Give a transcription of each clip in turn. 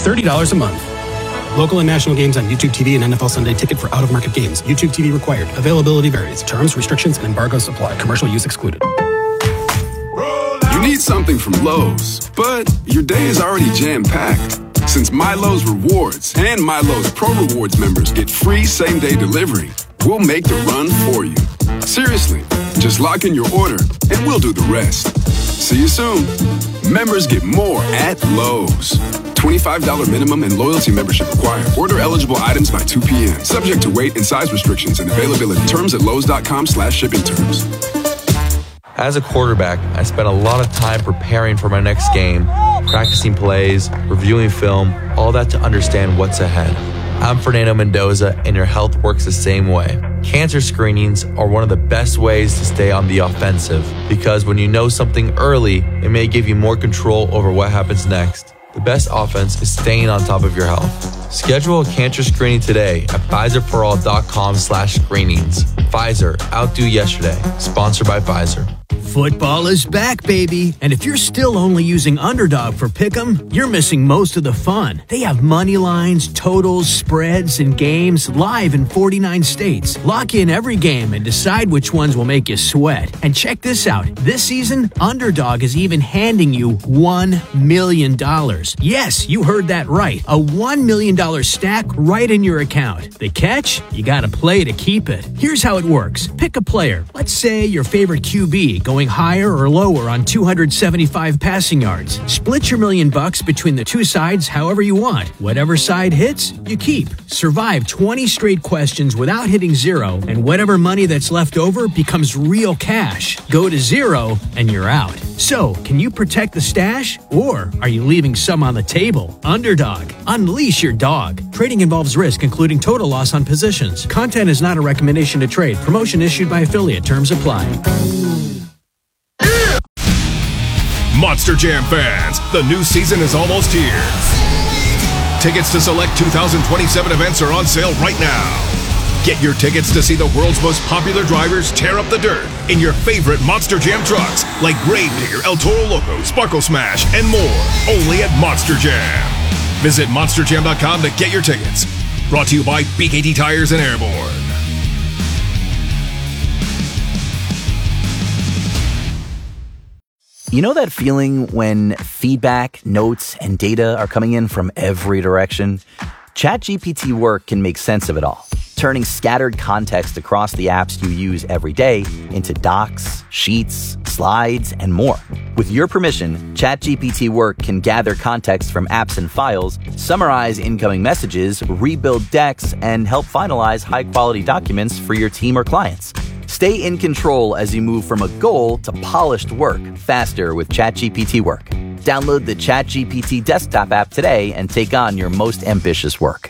$30 a month. Local and national games on YouTube TV and NFL Sunday Ticket for out-of-market games. YouTube TV required. Availability varies. Terms, restrictions, and embargoes apply. Commercial use excluded. You need something from Lowe's, but your day is already jam-packed. Since MyLowe's Rewards and MyLowe's Pro Rewards members get free same-day delivery, we'll make the run for you. Seriously, just lock in your order and we'll do the rest. See you soon. Members get more at Lowe's. $25 minimum and loyalty membership required. Order eligible items by 2 p.m. Subject to weight and size restrictions and availability. Terms at lowes.com/shipping terms. As a quarterback, I spent a lot of time preparing for my next game, practicing plays, reviewing film, all that to understand what's ahead. I'm Fernando Mendoza, and your health works the same way. Cancer screenings are one of the best ways to stay on the offensive, because when you know something early, it may give you more control over what happens next. The best offense is staying on top of your health. Schedule a cancer screening today at PfizerForAll.com/screenings. Pfizer, outdo yesterday. Sponsored by Pfizer. Football is back, baby. And if you're still only using Underdog for Pick'em, you're missing most of the fun. They have money lines, totals, spreads, and games live in 49 states. Lock in every game and decide which ones will make you sweat. And check this out. This season, Underdog is even handing you $1 million. Yes, you heard that right. A $1 million stack right in your account. The catch? You gotta play to keep it. Here's how it works. Pick a player. Let's say your favorite QB going higher or lower on 275 passing yards. Split your $1 million between the two sides however you want. Whatever side hits, you keep. Survive 20 straight questions without hitting zero, and whatever money that's left over becomes real cash. Go to zero, and you're out. So, can you protect the stash, or are you leaving some on the table? Underdog. Unleash your dog. Trading involves risk, including total loss on positions. Content is not a recommendation to trade. Promotion issued by affiliate. Terms apply. Monster Jam fans, the new season is almost here. Tickets to select 2027 events are on sale right now. Get your tickets to see the world's most popular drivers tear up the dirt in your favorite Monster Jam trucks like Gravedigger, El Toro Loco, Sparkle Smash, and more, only at Monster Jam. Visit monsterjam.com to get your tickets. Brought to you by BKT Tires and Airborne. You know that feeling when feedback, notes, and data are coming in from every direction? ChatGPT Work can make sense of it all, turning scattered context across the apps you use every day into docs, sheets, slides, and more. With your permission, ChatGPT Work can gather context from apps and files, summarize incoming messages, rebuild decks, and help finalize high-quality documents for your team or clients. Stay in control as you move from a goal to polished work faster with ChatGPT Work. Download the ChatGPT desktop app today and take on your most ambitious work.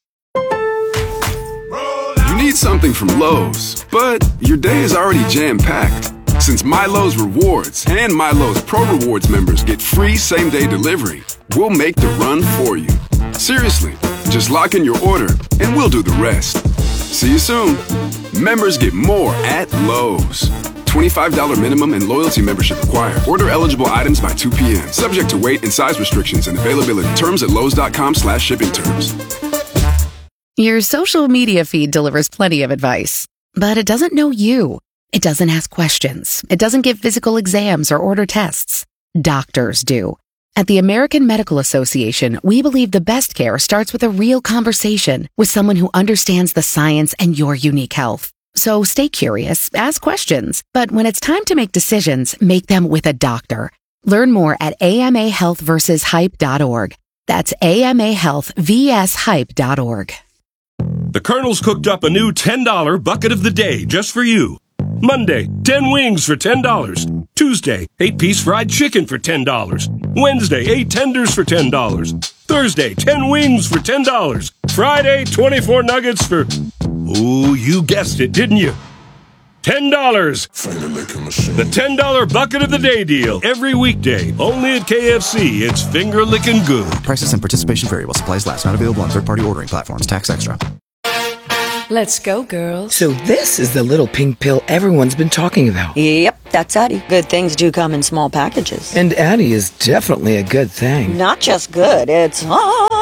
You need something from Lowe's, but your day is already jam-packed. Since MyLowe's Rewards and MyLowe's Pro Rewards members get free same-day delivery, we'll make the run for you. Seriously, just lock in your order and we'll do the rest. See you soon. Members get more at Lowe's. $25 minimum and loyalty membership required. Order eligible items by 2 p.m. Subject to weight and size restrictions and availability. Terms at lowes.com/shipping terms. Your social media feed delivers plenty of advice, but it doesn't know you. It doesn't ask questions. It doesn't give physical exams or order tests. Doctors do. At the American Medical Association, we believe the best care starts with a real conversation with someone who understands the science and your unique health. So stay curious, ask questions, but when it's time to make decisions, make them with a doctor. Learn more at amahealthversushype.org. That's amahealthvshype.org. The Colonel's cooked up a new $10 bucket of the day just for you. Monday, 10 wings for $10. Tuesday, 8-piece fried chicken for $10. Wednesday, 8 tenders for $10. Thursday, 10 wings for $10. Friday, 24 nuggets for... Oh, you guessed it, didn't you? $10. The $10 bucket of the day deal. Every weekday, only at KFC. It's finger-licking good. Prices and participation vary while supplies last. Not available on third-party ordering platforms. Tax extra. Let's go, girls. So this is the little pink pill everyone's been talking about. Yep, that's Addie. Good things do come in small packages. And Addie is definitely a good thing. Not just good, it's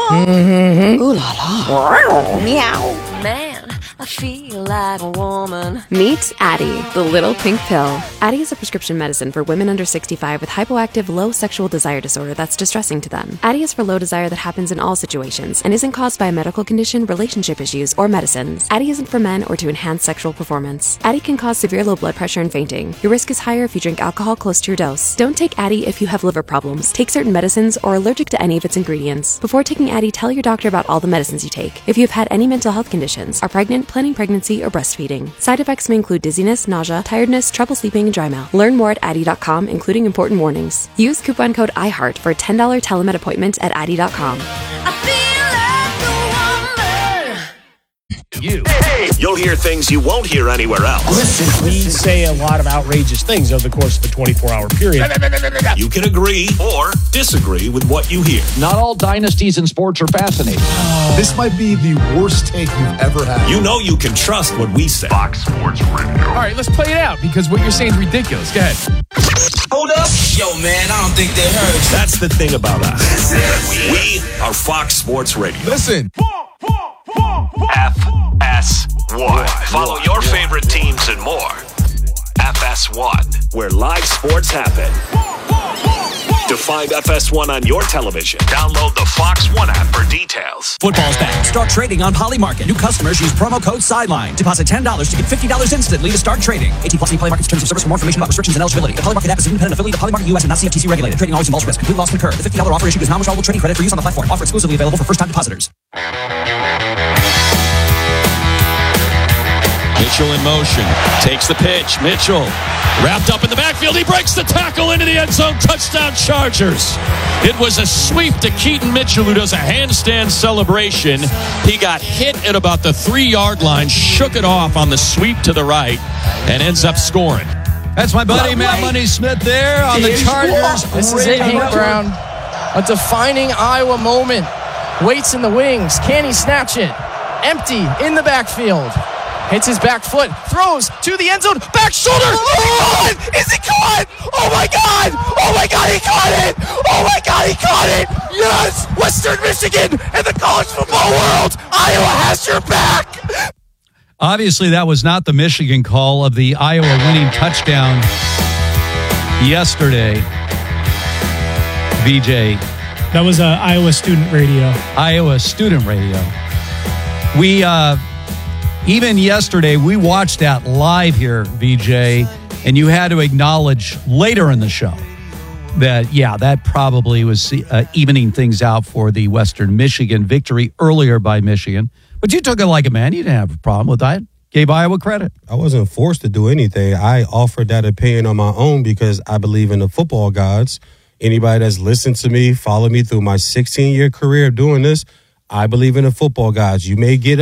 Ooh la la. Meow. Man, I feel like a woman. Meet Addie, the little pink pill. Addie is a prescription medicine for women under 65 with hypoactive low sexual desire disorder that's distressing to them. Addie is for low desire that happens in all situations and isn't caused by a medical condition, relationship issues, or medicines. Addie isn't for men or to enhance sexual performance. Addie can cause severe low blood pressure and fainting. Your risk is higher if you drink alcohol close to your dose. Don't take Addie if you have liver problems, take certain medicines, or are allergic to any of its ingredients. Before taking Addie, tell your doctor about all the medicines you take. If you have had any mental health conditions, are pregnant, planning pregnancy, or breastfeeding. Side effects may include dizziness, nausea, tiredness, trouble sleeping, and dry mouth. Learn more at Addie.com, including important warnings. Use coupon code IHEART for a $10 telemed appointment at Addie.com. You'll hear things you won't hear anywhere else. Listen, we say a lot of outrageous things over the course of a 24-hour period. You can agree or disagree with what you hear. Not all dynasties in sports are fascinating. This might be the worst take you've ever had. You know you can trust what we say. Fox Sports Radio. All right, let's play it out because what you're saying is ridiculous. Go ahead. Hold up. Yo, man, I don't think they heard. That's the thing about us. We are Fox Sports Radio. Listen. FS1. Follow your favorite teams and more. FS1, where live sports happen. To find FS1 on your television, download the Fox One app for details. Football's back. Start trading on Polymarket. New customers use promo code SIDELINE. Deposit $10 to get $50 instantly to start trading. 18+ Polymarket's terms of service. For more information about restrictions and eligibility. The Polymarket app is an independent affiliate of Polymarket US and not CFTC regulated. Trading always involves risk. Complete loss can occur. The $50 offer issued is non-withdrawable trading credit for use on the platform. Offer exclusively available for first-time depositors. Mitchell in motion, takes the pitch. Mitchell wrapped up in the backfield. He breaks the tackle into the end zone. Touchdown Chargers. It was a sweep to Keaton Mitchell, who does a handstand celebration. He got hit at about the 3-yard line, shook it off on the sweep to the right, and ends up scoring. That's my buddy Matt Money Smith there on the Chargers. This is it, Hank Brown. A defining Iowa moment. Waits in the wings. Can he snatch it? Empty in the backfield. Hits his back foot, throws to the end zone, back shoulder. Oh, is it caught? Oh my God! Oh my God, he caught it! Oh my God, he caught it! Yes! Western Michigan and the college football world! Iowa has your back! Obviously, that was not the Michigan call of the Iowa winning touchdown yesterday. VJ. That was Iowa Student Radio. Iowa Student Radio. We, even yesterday, we watched that live here, VJ, and you had to acknowledge later in the show that, yeah, that probably was evening things out for the Western Michigan victory earlier by Michigan. But you took it like a man. You didn't have a problem with that. Gave Iowa credit. I wasn't forced to do anything. I offered that opinion on my own because I believe in the football gods. Anybody that's listened to me, followed me through my 16-year career of doing this, I believe in the football gods. You may get a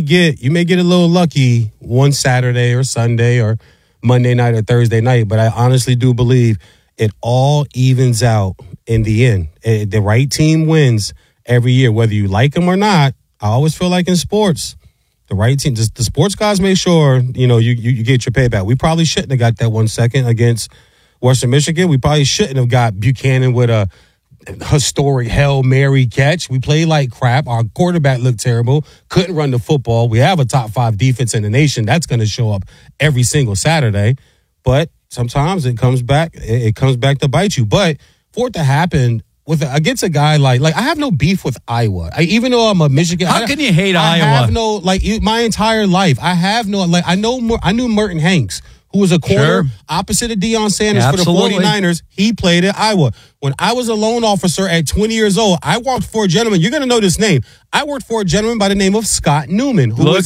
little lucky one Saturday or Sunday or Monday night or Thursday night, but I honestly do believe it all evens out in the end. The right team wins every year, whether you like them or not. I always feel like in sports, the right team, the sports guys make sure you get your payback. We probably shouldn't have got that 1 second against Western Michigan. We probably shouldn't have got Buchanan with a historic Hail Mary catch. We played like crap. Our quarterback looked terrible. Couldn't run the football. We have a top 5 defense in the nation. That's going to show up every single Saturday. But sometimes it comes back to bite you. But for it to happen against a guy like I have no beef with Iowa. Even though I'm a Michigan. How can you hate Iowa? I have no my entire life. I have no I knew Merton Hanks, who was a corner opposite of Deion Sanders for the 49ers. He played at Iowa. When I was a loan officer at 20 years old, I worked for a gentleman. You're going to know this name. I worked for a gentleman by the name of Scott Newman, who was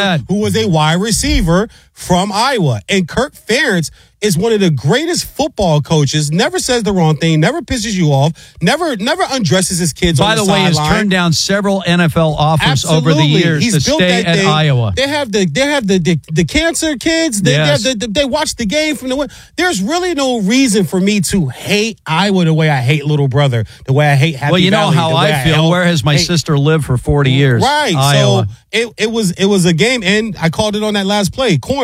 a wide receiver from Iowa. And Kirk Ferentz is one of the greatest football coaches, never says the wrong thing, never pisses you off, never undresses his kids on the sideline. By the way, has turned down several NFL offers over the years to stay at Iowa. They have the cancer kids. They watch the game from the. There's really no reason for me to hate Iowa the way I hate Little Brother, the way I hate Happy Valley. Well, you know how I feel. Where has my sister lived for 40 years? Right. Iowa. So it was a game, and I called it on that last play. Corner.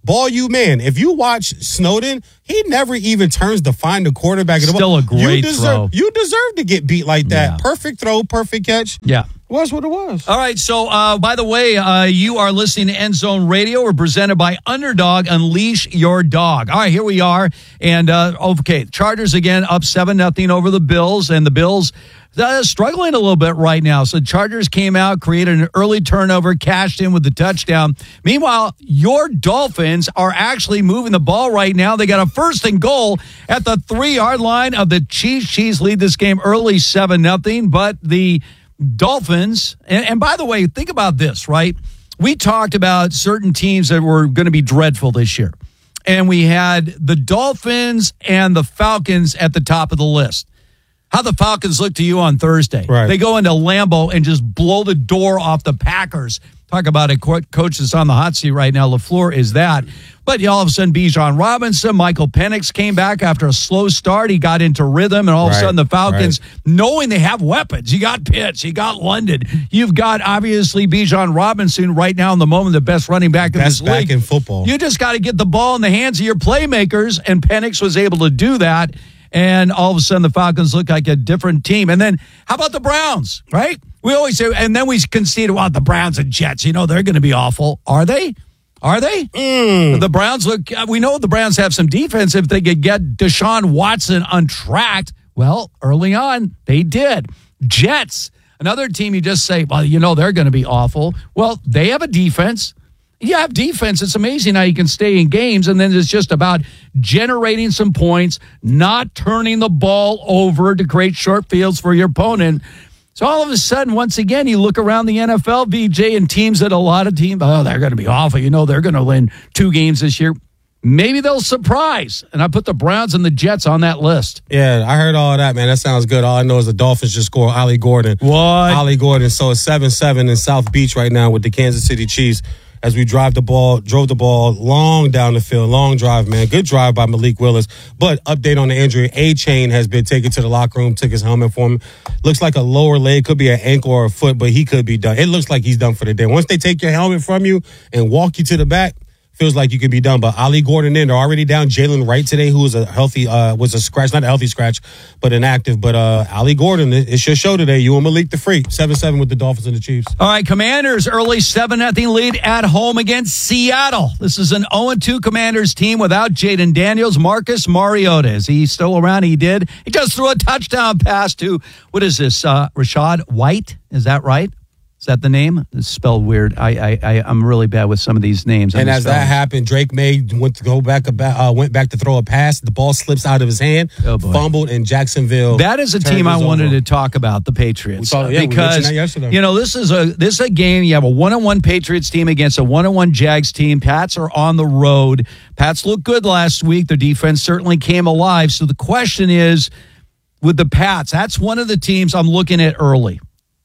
Ball you man. If you watch Snowden, he never even turns to find the quarterback. Still a great throw. You deserve to get beat like that. Yeah. Perfect throw, perfect catch. Yeah. Was what it was. All right, so by the way, you are listening to End Zone Radio. We're presented by Underdog. Unleash your dog. All right, here we are. And, okay, Chargers again up 7-0 over the Bills. And the Bills struggling a little bit right now. So Chargers came out, created an early turnover, cashed in with the touchdown. Meanwhile, your Dolphins are actually moving the ball right now. They got a 1st and goal at the 3-yard line of the Chiefs. Chiefs lead this game early 7-0, but the Dolphins, and by the way, think about this, right? We talked about certain teams that were going to be dreadful this year. And we had the Dolphins and the Falcons at the top of the list. How the Falcons look to you on Thursday. Right. They go into Lambeau and just blow the door off the Packers. Talk about a coach that's on the hot seat right now. LaFleur is that. But all of a sudden, Bijan Robinson, Michael Penix came back after a slow start. He got into rhythm, and all of a sudden the Falcons, knowing they have weapons, you got Pitts, you got London, you've got obviously Bijan Robinson right now in the moment, the best running back in this league. Best back in football. You just got to get the ball in the hands of your playmakers, and Penix was able to do that. And all of a sudden, the Falcons look like a different team. And then, how about the Browns, right? We always say, and then we concede, well, the Browns and Jets, they're going to be awful. Are they? Are they? The Browns look, we know the Browns have some defense. If they could get Deshaun Watson untracked, well, early on, they did. Jets, another team you just say, well, they're going to be awful. Well, they have a defense. You have defense. It's amazing how you can stay in games, and then it's just about generating some points, not turning the ball over to create short fields for your opponent. So all of a sudden, once again, you look around the NFL, VJ, and teams that a lot of teams, they're going to be awful. They're going to win 2 games this year. Maybe they'll surprise. And I put the Browns and the Jets on that list. Yeah, I heard all of that, man. That sounds good. All I know is the Dolphins just scored Ollie Gordon. What? Ollie Gordon. So it's 7-7 in South Beach right now with the Kansas City Chiefs. As we drove the ball long down the field, long drive, man. Good drive by Malik Willis. But update on the injury, A-Chain has been taken to the locker room, took his helmet for him. Looks like a lower leg, could be an ankle or a foot, but he could be done. It looks like he's done for the day. Once they take your helmet from you and walk you to the back, feels like you could be done. But Ollie Gordon they're already down Jalen Wright today, who was was a scratch, not a healthy scratch, but inactive. But Ollie Gordon, it's your show today. You and Malik the Freak, 7-7 with the Dolphins and the Chiefs. All right, Commanders early 7-0 lead at home against Seattle. This is an 0-2 Commanders team without Jaden Daniels. Marcus Mariota, is he still around? He just threw a touchdown pass to, what is this, Rashad White? Is that right? Is that the name? It's spelled weird. I'm really bad with some of these names. And as that happened, Drake May went back to throw a pass. The ball slips out of his hand, fumbled, and Jacksonville. That is a team I wanted to talk about, the Patriots. We mentioned that yesterday. This is a game. You have a 1-1 Patriots team against a 1-1 Jags team. Pats are on the road. Pats looked good last week. Their defense certainly came alive. So the question is, with the Pats, that's one of the teams I'm looking at early.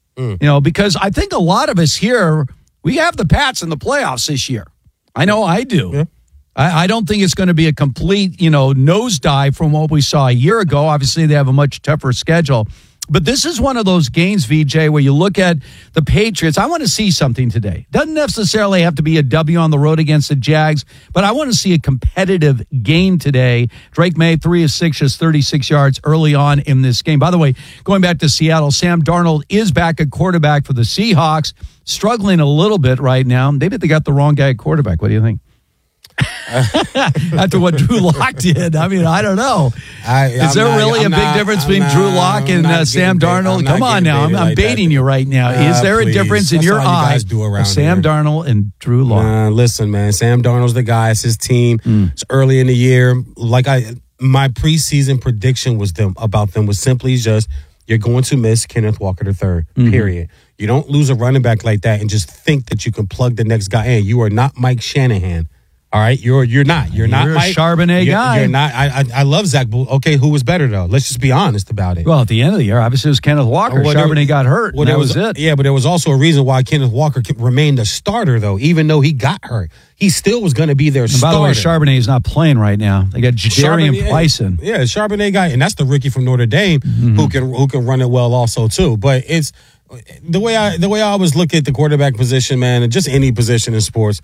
Because I think a lot of us here, we have the Pats in the playoffs this year. I know I do. Yeah. I don't think it's going to be a complete, nosedive from what we saw a year ago. Obviously, they have a much tougher schedule. But this is one of those games, VJ, where you look at the Patriots. I want to see something today. Doesn't necessarily have to be a W on the road against the Jags, but I want to see a competitive game today. Drake May, 3 of 6, just 36 yards early on in this game. By the way, going back to Seattle, Sam Darnold is back at quarterback for the Seahawks, struggling a little bit right now. Maybe they got the wrong guy at quarterback. What do you think? After what Drew Lock did, I don't know. Is there really a big difference between Drew Lock and Sam Darnold? Come on now, I'm baiting you right now. Is there a difference in your eyes of Sam Darnold and Drew Lock? Listen, man, Sam Darnold's the guy. It's his team. It's early in the year. My preseason prediction about them was simply just, you're going to miss Kenneth Walker III, period. You don't lose a running back like that and just think that you can plug the next guy in. You are not Mike Shanahan. All right, you're not. You're not Mike. A Charbonnet guy. You're not. I love Zach. Okay, who was better though? Let's just be honest about it. Well, at the end of the year, obviously it was Kenneth Walker. Charbonnet got hurt. Well, that was it. Yeah, but there was also a reason why Kenneth Walker remained a starter though, even though he got hurt. He still was going to be their starter. By the way, Charbonnet is not playing right now. They got Jadarian Bison. Yeah, Charbonnet guy, and that's the rookie from Notre Dame who can run it well also too. But it's the way I always look at the quarterback position, man, and just any position in sports.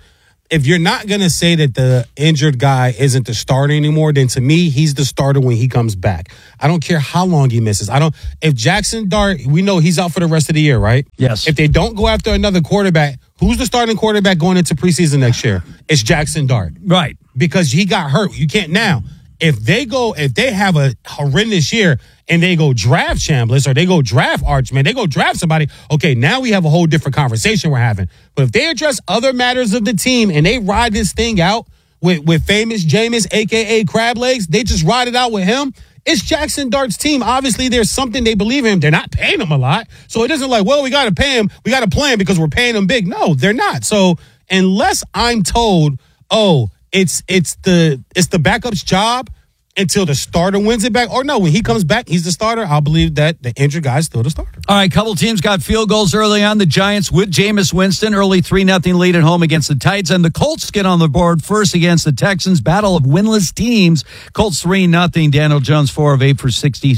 if you're not going to say that the injured guy isn't the starter anymore, then to me, he's the starter when he comes back. I don't care how long he misses. If Jackson Dart, we know he's out for the rest of the year, right? Yes. If they don't go after another quarterback, who's the starting quarterback going into preseason next year? It's Jackson Dart. Right. Because he got hurt. You can't now. If they have a horrendous year and they go draft Chambliss or they go draft Archman, they go draft somebody, okay, now we have a whole different conversation we're having. But if they address other matters of the team and they ride this thing out with famous Jameis, a.k.a. Crab Legs, they just ride it out with him, it's Jackson Dart's team. Obviously, there's something they believe in him. They're not paying him a lot. So it isn't like, well, we got to pay him. We got to play him because we're paying him big. No, they're not. So unless I'm told, it's the backup's job until the starter wins it back. Or no, when he comes back, he's the starter. I'll believe that the injured guy's still the starter. All right, couple teams got field goals early on. The Giants with Jameis Winston, early 3-0 lead at home against the Titans. And the Colts get on the board first against the Texans. Battle of winless teams. Colts 3-0. Daniel Jones 4 of 8 for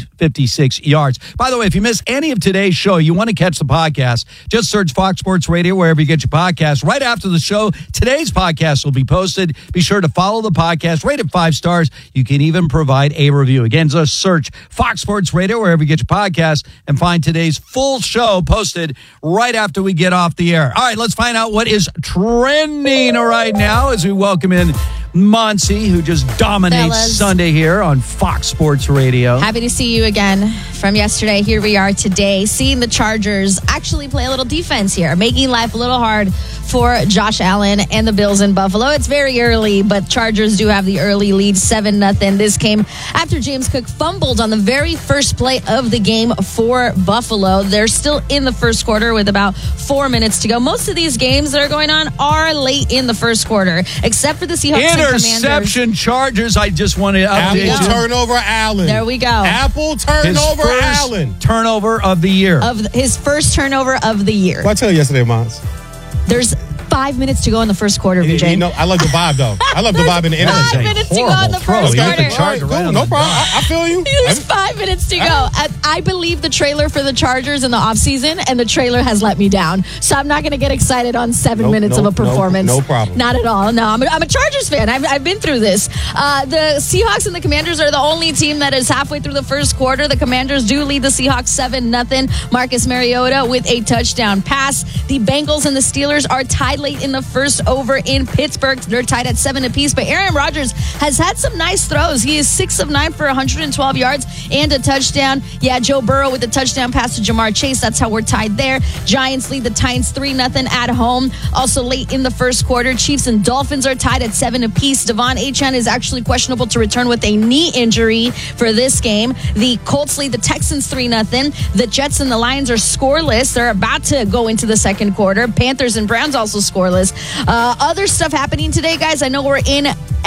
56 yards. By the way, if you missed any of today's show, you want to catch the podcast, just search Fox Sports Radio wherever you get your podcast. Right after the show, today's podcast will be posted. Be sure to follow the podcast, rate it 5 stars. You can even provide a review. Again, just search Fox Sports Radio wherever you get your podcast and find today's full show posted right after we get off the air. All right, let's find out what is trending right now as we welcome in Monsi, who just dominates Sunday here on Fox Sports Radio. Happy to see you again from yesterday. Here we are today, seeing the Chargers actually play a little defense here, making life a little hard for Josh Allen and the Bills in Buffalo. It's very early, but Chargers do have the early lead, 7-0. This came after James Cook fumbled on the very first play of the game for Buffalo. They're still in the first quarter with about 4 minutes to go. Most of these games that are going on are late in the first quarter, except for the Seahawks and Commanders. Interception Chargers. I just want to update you. Apple turnover Allen. There we go. Apple turnover Allen. Turnover of the year. His first turnover of the year. What I tell you yesterday, Mons? There's 5 minutes to go in the first quarter, BJ. You know, I love the vibe, though. I love the vibe in the internet. 5 minutes to go in the first quarter. Right, no problem. I feel you. There's 5 minutes to go. I believe the trailer for the Chargers in the offseason, and the trailer has let me down. So I'm not going to get excited on 7 minutes of a performance. No problem. Not at all. No, I'm a Chargers fan. I've been through this. The Seahawks and the Commanders are the only team that is halfway through the first quarter. The Commanders do lead the Seahawks 7-0. Marcus Mariota with a touchdown pass. The Bengals and the Steelers are tied late in the first over in Pittsburgh. They're tied at 7 apiece, but Aaron Rodgers has had some nice throws. He is 6 of 9 for 112 yards and a touchdown. Yeah, Joe Burrow with a touchdown pass to Jamar Chase. That's how we're tied there. Giants lead the Titans 3-0 at home. Also late in the first quarter, Chiefs and Dolphins are tied at 7 apiece. Devon Achane is actually questionable to return with a knee injury for this game. The Colts lead the Texans 3-0. The Jets and the Lions are scoreless. They're about to go into the second quarter. Panthers and Browns also scoreless. Other stuff happening today, guys. I know we're in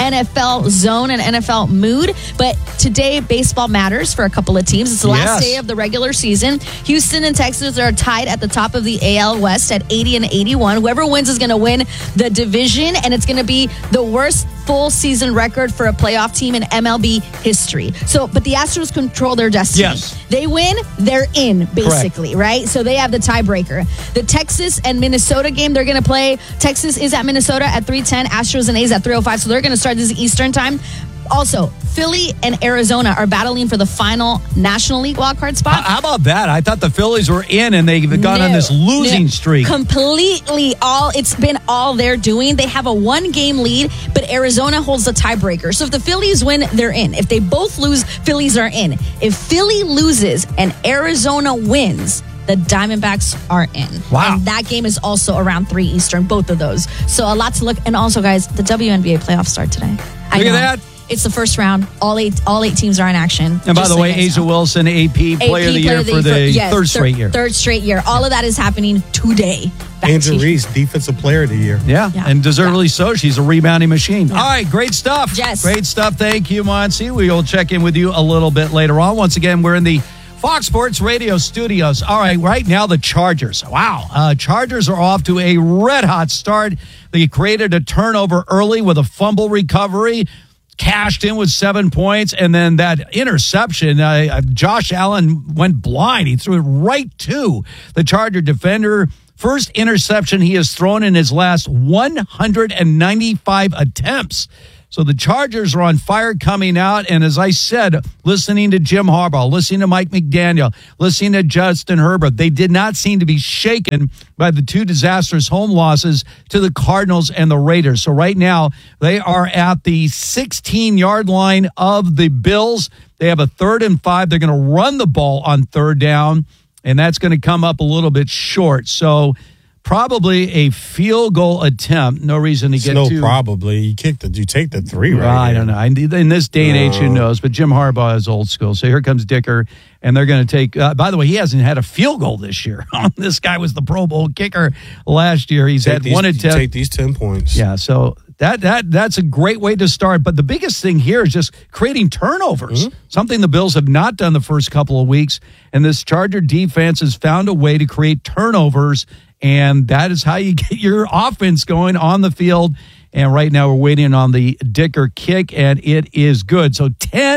NFL zone and NFL mood, but today baseball matters for a couple of teams. It's the last day of the regular season. Houston and Texas are tied at the top of the AL West at 80 and 81. Whoever wins is going to win the division, and it's going to be the worst full season record for a playoff team in MLB history. So, but the Astros control their destiny. Yes. They win, they're in, basically, right? So they have the tiebreaker. The Texas and Minnesota game, they're going to play. Texas is at Minnesota at 3:10. Astros and A's at 3:05. So they're going to start this Eastern time. Also, Philly and Arizona are battling for the final National League wildcard spot. How about that? I thought the Phillies were in, and they've gone on this losing streak. Completely it's been all they're doing. They have a 1-game lead, but Arizona holds the tiebreaker. So if the Phillies win, they're in. If they both lose, Phillies are in. If Philly loses and Arizona wins, the Diamondbacks are in. Wow. And that game is also around 3 Eastern, both of those. So a lot to look. And also, guys, the WNBA playoffs start today. Look at that. It's the first round. All eight teams are in action. And by the way, A'ja Wilson, AP Player of the Year for the third straight year. Third straight year. All of that is happening today. Angel Reese, Defensive Player of the Year. Yeah. And deservedly so. She's a rebounding machine. Yeah. All right, great stuff. Yes. Great stuff. Thank you, Monsi. We will check in with you a little bit later on. Once again, we're in the Fox Sports Radio studios. All right, right now the Chargers. Wow. Chargers are off to a red-hot start. They created a turnover early with a fumble recovery, cashed in with 7 points, and then that interception, Josh Allen went blind. He threw it right to the Charger defender. First interception he has thrown in his last 195 attempts. So the Chargers are on fire coming out. And as I said, listening to Jim Harbaugh, listening to Mike McDaniel, listening to Justin Herbert, they did not seem to be shaken by the two disastrous home losses to the Cardinals and the Raiders. So right now, they are at the 16-yard line of the Bills. They have a 3rd and 5. They're going to run the ball on 3rd down, and that's going to come up a little bit short. So probably a field goal attempt. No reason to get probably. You take the 3 right. I don't know. In this day and age, who knows? But Jim Harbaugh is old school. So here comes Dicker, and they're going to take. By the way, he hasn't had a field goal this year. This guy was the Pro Bowl kicker last year. He's had 1 attempt. Take these 10 points. Yeah. So that's a great way to start. But the biggest thing here is just creating turnovers. Something the Bills have not done the first couple of weeks. And this Charger defense has found a way to create turnovers. And that is how you get your offense going on the field. And right now we're waiting on the Dicker kick, and it is good. So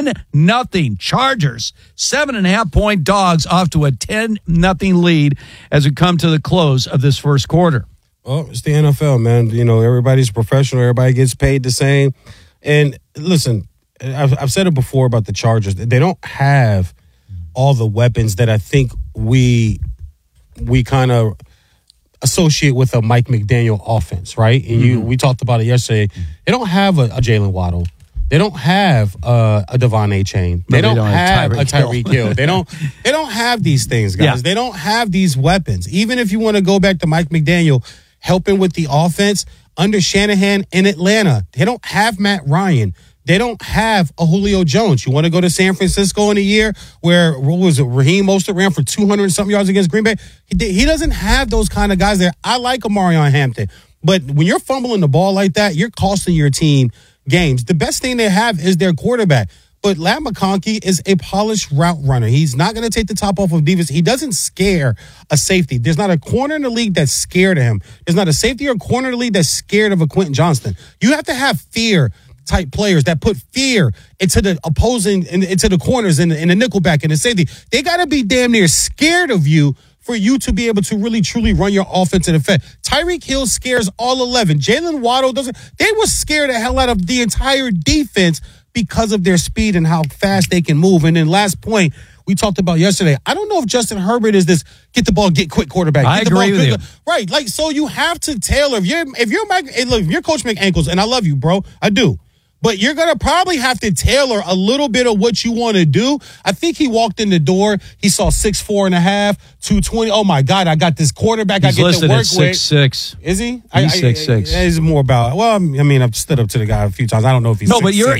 10-0 Chargers, 7.5-point dogs off to a 10-0 lead as we come to the close of this first quarter. Well, it's the NFL, man. You know, everybody's professional. Everybody gets paid the same. And listen, I've said it before about the Chargers. They don't have all the weapons that I think we kind of associate with a Mike McDaniel offense, right? And we talked about it yesterday. They don't have a Jalen Waddle. They don't have a Devon A. Chain. They don't have a Tyreek Hill. They don't have these things, guys. Yeah. They don't have these weapons. Even if you want to go back to Mike McDaniel helping with the offense under Shanahan in Atlanta, they don't have Matt Ryan. They don't have a Julio Jones. You want to go to San Francisco in a year where, what was it, Raheem Mostert ran for 200-something yards against Green Bay? He doesn't have those kind of guys there. I like Omarion Hampton. But when you're fumbling the ball like that, you're costing your team games. The best thing they have is their quarterback. But Ladd McConkey is a polished route runner. He's not going to take the top off of defense. He doesn't scare a safety. There's not a corner in the league that's scared of him. There's not a safety or corner in the league that's scared of a Quentin Johnston. You have to have fear type players that put fear into the opposing, into the corners and the nickelback and the safety. They got to be damn near scared of you for you to be able to really, truly run your offense in effect. Tyreek Hill scares all 11. Jalen Waddle doesn't. They were scared the hell out of the entire defense because of their speed and how fast they can move. And then last point we talked about yesterday, I don't know if Justin Herbert is this get the ball, get quick quarterback. I agree with you. Right. Like, so you have to tailor. If you're Coach McAnkles, and I love you, bro, I do. But you're going to probably have to tailor a little bit of what you want to do. I think he walked in the door. He saw 6'4.5", 220. Oh, my God, I got this quarterback He's I get to work listed at 6'6". Is he? He's 6'6". It's more about, well, I mean, I've stood up to the guy a few times. I don't know if he's 6'6". But you're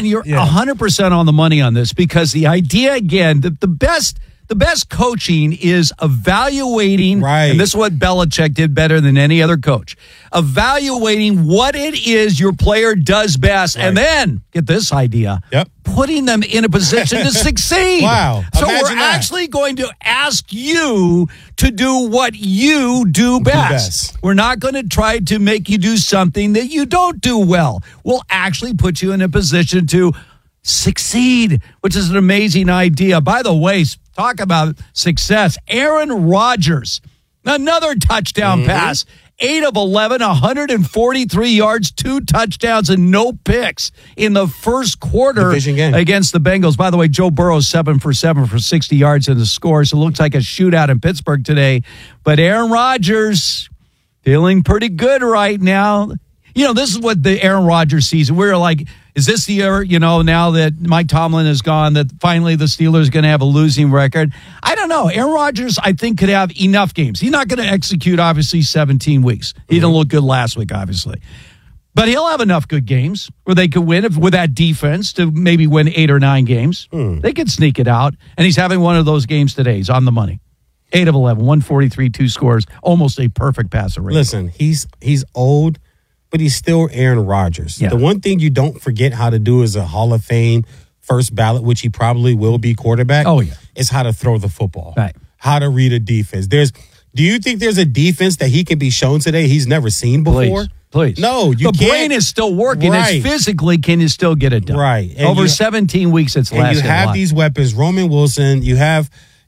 100% on the money on this, because the idea, again, the best coaching is evaluating, right. And this is what Belichick did better than any other coach, evaluating what it is your player does best, right. And then, get this idea, putting them in a position to succeed. Wow. So we're actually going to ask you to do what you do best. We're not going to try to make you do something that you don't do well. We'll actually put you in a position to succeed, which is an amazing idea. By the way, talk about success. Aaron Rodgers, another touchdown pass. 8 of 11, 143 yards, 2 touchdowns, and no picks in the first quarter against the Bengals. By the way, Joe Burrow 7 for 7 for 60 yards in the score, so it looks like a shootout in Pittsburgh today. But Aaron Rodgers feeling pretty good right now. You know, this is what the Aaron Rodgers season, we're like, is this the year, now that Mike Tomlin is gone, that finally the Steelers are going to have a losing record? I don't know. Aaron Rodgers, I think, could have enough games. He's not going to execute, obviously, 17 weeks. He didn't look good last week, obviously. But he'll have enough good games where they could win with that defense to maybe win 8 or 9 games. They could sneak it out. And he's having one of those games today. He's on the money. 8 of 11, 143, 2 scores, almost a perfect passer rating. Listen, he's old, but he's still Aaron Rodgers. Yeah. The one thing you don't forget how to do as a Hall of Fame first ballot, which he probably will be quarterback, is how to throw the football. Right. How to read a defense. Do you think there's a defense that he can be shown today he's never seen before? Please. No, you can't. The brain is still working. Right. It's physically, can you still get it done? Right. And over 17 weeks it's lasted. And you have these weapons, Roman Wilson, you have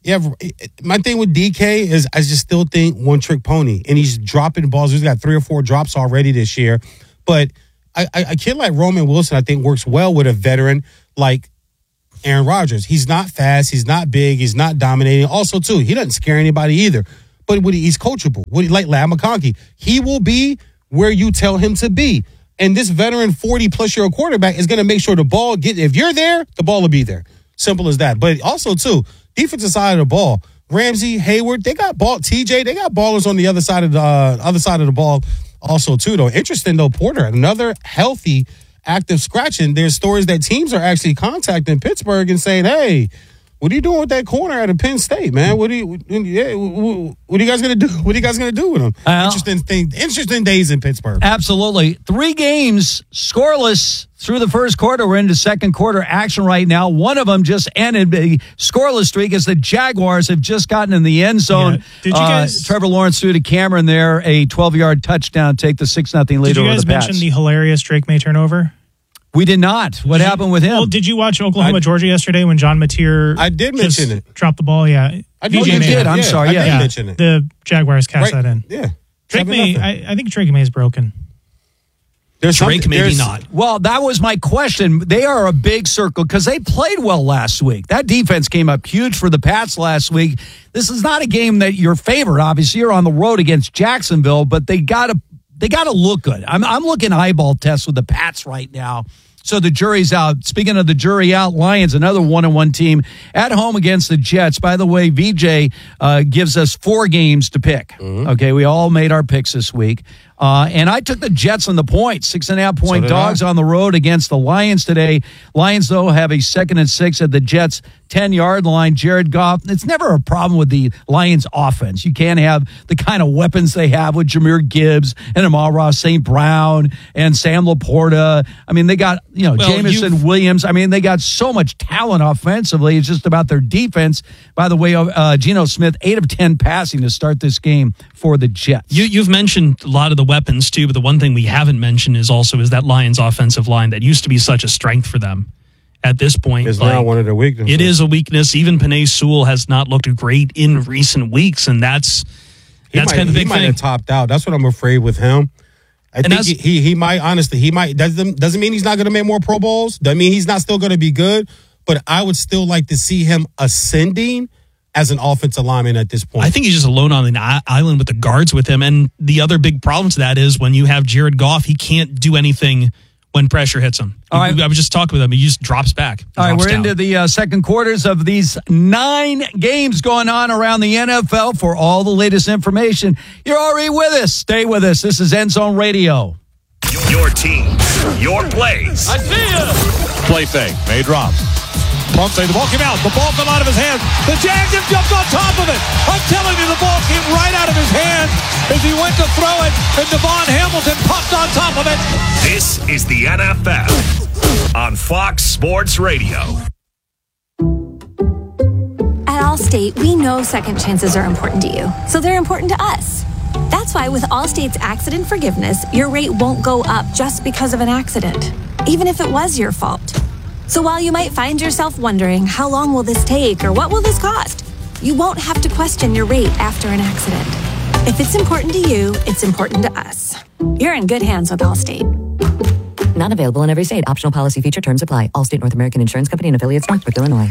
my thing with DK is I just still think one trick pony, and he's dropping balls. He's got 3 or 4 drops already this year. But a kid like Roman Wilson, I think, works well with a veteran like Aaron Rodgers. He's not fast. He's not big. He's not dominating. Also, too, he doesn't scare anybody either. But he's coachable. Like Ladd McConkey, he will be where you tell him to be. And this veteran 40-plus-year-old quarterback is going to make sure the ball if you're there, the ball will be there. Simple as that. But also, too, defensive side of the ball, Ramsey, Hayward, they got TJ, they got ballers on the other side of the ball also, too, though. Interesting, though, Porter, another healthy, active scratching. There's stories that teams are actually contacting Pittsburgh and saying, hey, what are you doing with that corner out of Penn State, man? What are you guys gonna do? What are you guys gonna do with him? Interesting days in Pittsburgh. Absolutely. 3 games scoreless through the first quarter. We're into second quarter action right now. One of them just ended a scoreless streak as the Jaguars have just gotten in the end zone. Yeah. Did you guys? Trevor Lawrence threw to Cameron there, a 12-yard touchdown, take the 6-0 lead over the Pats. Did you guys mention the hilarious Drake May turnover? We did not. What happened with him? Well, did you watch Oklahoma, Georgia yesterday when John Mateer I did mention it. Dropped the ball? Yeah. I did. I'm sorry. I did mention it. The Jaguars cast that in. Yeah. Drake May, I think Drake May is broken. Drake maybe not. Well, that was my question. They are a big circle because they played well last week. That defense came up huge for the Pats last week. This is not a game that you're favored. Obviously, you're on the road against Jacksonville, but they got to look good. I'm looking eyeball tests with the Pats right now. So the jury's out. Speaking of the jury out, Lions, another 1-1 team at home against the Jets. By the way, VJ gives us 4 games to pick. Mm-hmm. Okay, we all made our picks this week. And I took the Jets on the points, 6.5-point dogs on the road against the Lions today. Lions, though, have a 2nd and 6 at the Jets' 10-yard line. Jared Goff, it's never a problem with the Lions offense. You can't have the kind of weapons they have with Jahmyr Gibbs and Amon-Ra St. Brown and Sam Laporta. I mean, they got, Jamison Williams. I mean, they got so much talent offensively. It's just about their defense. By the way, Geno Smith, 8 of 10 passing to start this game for the Jets. You've mentioned a lot of the weapons too, but the one thing we haven't mentioned is that Lions offensive line that used to be such a strength for them. At this point, it's now one of their weaknesses. It is a weakness. Even Penei Sewell has not looked great in recent weeks, and that's kind of the big thing. He might have topped out. That's what I'm afraid with him. I think he might, honestly, doesn't mean he's not going to make more Pro Bowls. Doesn't mean he's not still going to be good, but I would still like to see him ascending as an offensive lineman at this point. I think he's just alone on the island with the guards with him. And the other big problem to that is when you have Jared Goff, he can't do anything when pressure hits him. All right. I was just talking with him. He just drops back. All right, we're into the second quarters of these 9 games going on around the NFL. For all the latest information, you're already with us. Stay with us. This is End Zone Radio. Your team, your plays. I see you. Play fake. May drops. Pump fake. The ball came out. The ball fell out of his hands. The Jags have jumped on top of it. I'm telling you, the ball came right out of his hands as he went to throw it, and Devon Hamilton popped on top of it. This is the NFL on Fox Sports Radio. At Allstate, we know second chances are important to you, so they're important to us. That's why with Allstate's accident forgiveness, your rate won't go up just because of an accident, even if it was your fault. So while you might find yourself wondering, how long will this take or what will this cost? You won't have to question your rate after an accident. If it's important to you, it's important to us. You're in good hands with Allstate. Not available in every state. Optional policy feature terms apply. Allstate North American Insurance Company and affiliates, Northbrook, Illinois.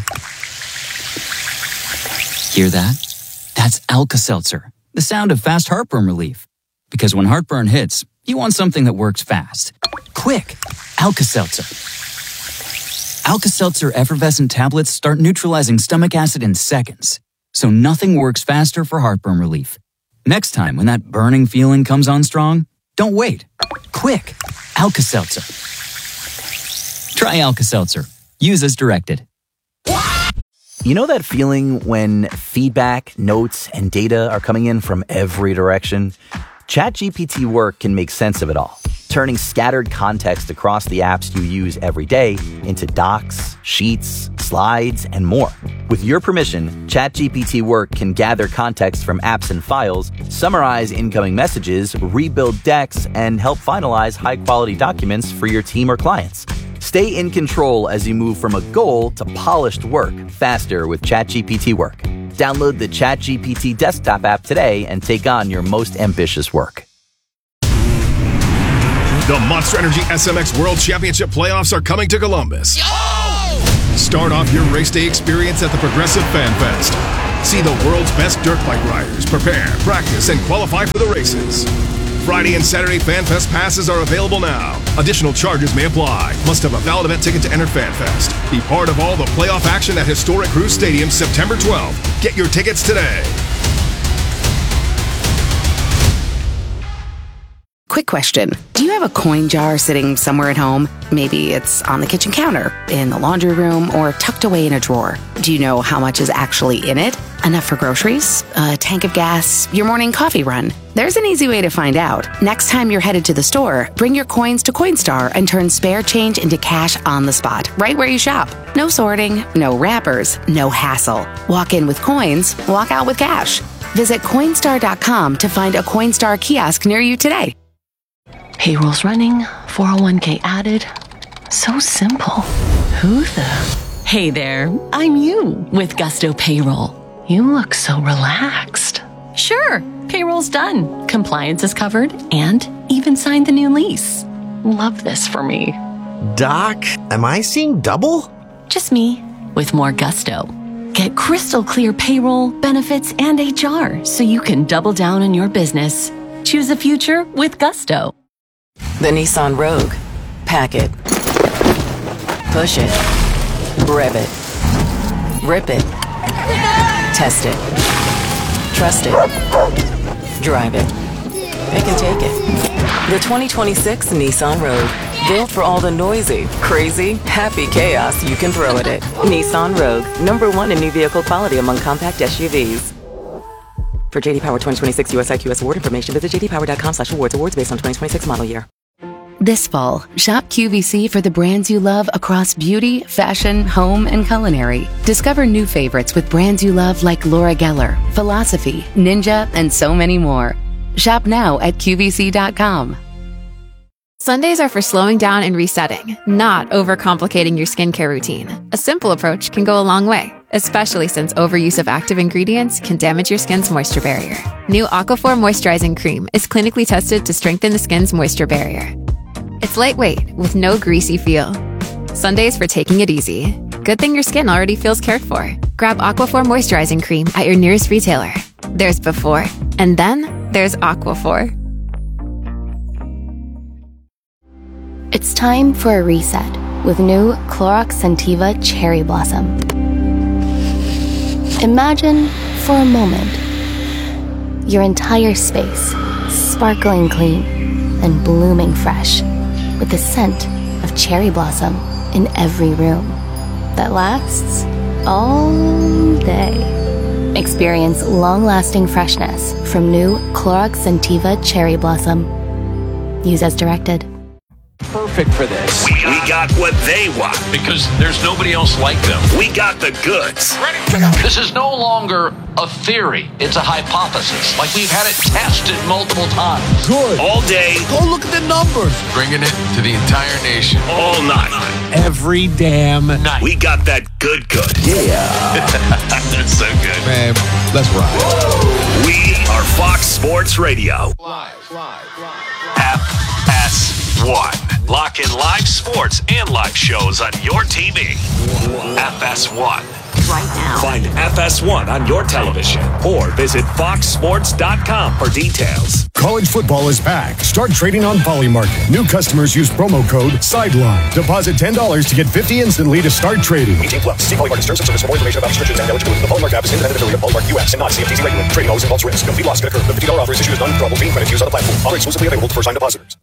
Hear that? That's Alka-Seltzer, the sound of fast heartburn relief. Because when heartburn hits, you want something that works fast. Quick, Alka-Seltzer. Alka-Seltzer effervescent tablets start neutralizing stomach acid in seconds, so nothing works faster for heartburn relief. Next time when that burning feeling comes on strong, don't wait. Quick, Alka-Seltzer. Try Alka-Seltzer. Use as directed. You know that feeling when feedback, notes, and data are coming in from every direction? ChatGPT Work can make sense of it all, turning scattered context across the apps you use every day into docs, sheets, slides, and more. With your permission, ChatGPT Work can gather context from apps and files, summarize incoming messages, rebuild decks, and help finalize high-quality documents for your team or clients. Stay in control as you move from a goal to polished work faster with ChatGPT Work. Download the ChatGPT desktop app today and take on your most ambitious work. The Monster Energy SMX World Championship playoffs are coming to Columbus. Start off your race day experience at the Progressive Fan Fest. See the world's best dirt bike riders prepare, practice, and qualify for the races. Friday and Saturday Fan Fest passes are available now. Additional charges may apply. Must have a valid event ticket to enter Fan Fest. Be part of all the playoff action at historic Cruise Stadium September 12th. Get your tickets today. Quick question. Do you have a coin jar sitting somewhere at home? Maybe it's on the kitchen counter, in the laundry room, or tucked away in a drawer. Do you know how much is actually in it? Enough for groceries, a tank of gas, your morning coffee run? There's an easy way to find out. Next time you're headed to the store, bring your coins to Coinstar and turn spare change into cash on the spot, right where you shop. No sorting, no wrappers, no hassle. Walk in with coins, walk out with cash. Visit Coinstar.com to find a Coinstar kiosk near you today. Payroll's running, 401k added. So simple. Who the? Hey there, I'm you with Gusto Payroll. You look so relaxed. Sure, payroll's done. Compliance is covered and even signed the new lease. Love this for me. Doc, am I seeing double? Just me with more gusto. Get crystal clear payroll, benefits, and HR so you can double down on your business. Choose a future with Gusto. The Nissan Rogue. Pack it. Push it. Rev it. Rip it. Test it. Trust it. Drive it. Pick and take it. The 2026 Nissan Rogue. Built for all the noisy, crazy, happy chaos you can throw at it. Nissan Rogue. #1 in new vehicle quality among compact SUVs. For JD Power 2026 USIQS award information, visit jdpower.com/awards. Awards based on 2026 model year. This fall, shop QVC for the brands you love across beauty, fashion, home, and culinary. Discover new favorites with brands you love like Laura Geller, Philosophy, Ninja, and so many more. Shop now at QVC.com. Sundays are for slowing down and resetting, not overcomplicating your skincare routine. A simple approach can go a long way, especially since overuse of active ingredients can damage your skin's moisture barrier. New Aquaphor Moisturizing Cream is clinically tested to strengthen the skin's moisture barrier. It's lightweight with no greasy feel. Sundays for taking it easy. Good thing your skin already feels cared for. Grab Aquaphor Moisturizing Cream at your nearest retailer. There's before, and then there's Aquaphor. It's time for a reset with new Clorox Scentiva Cherry Blossom. Imagine, for a moment, your entire space sparkling clean and blooming fresh with the scent of cherry blossom in every room that lasts all day. Experience long-lasting freshness from new Clorox Scentiva Cherry Blossom. Use as directed. Perfect for this. We got what they want. Because there's nobody else like them. We got the goods. Ready? This is no longer a theory. It's a hypothesis. Like we've had it tested multiple times. Good. All day. Go look at the numbers. Bringing it to the entire nation. All night. Every damn night. We got that good. Yeah. That's so good. Man, let's ride. We are Fox Sports Radio. FS1. Lock in live sports and live shows on your TV. FS1. Right now. Find FS1 on your television or visit foxsports.com for details. College football is back. Start trading on Polymarket. New customers use promo code SIDELINE. Deposit $10 to get $50 instantly to start trading. 18+. See Polymarket terms of service for more information about restrictions and eligibility. The Polymarket app is independent affiliate of Polymarket US and not CFTC regulated. Trading always involves risk. Complete loss could occur. The $50 offer is issued as non-withdrawable fee credit used on the platform. Offer exclusively available to first-time depositors.